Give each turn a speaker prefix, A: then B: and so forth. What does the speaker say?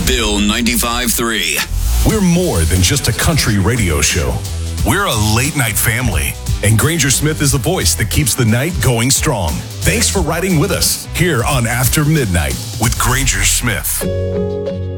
A: Bill 95.3.
B: We're more than just a country radio show. We're a late-night family. And Granger Smith is the voice that keeps the night going strong. Thanks for riding with us here on After Midnight with Granger Smith.